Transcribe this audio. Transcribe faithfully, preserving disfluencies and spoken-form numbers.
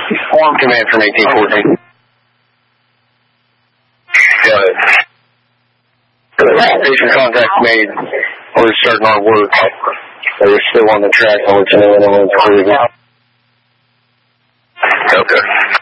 Form command from eighteen fourteen. Go ahead. Station contact made. We're starting our work. We're still on the track. I'll let you know when everyone's clear. Okay.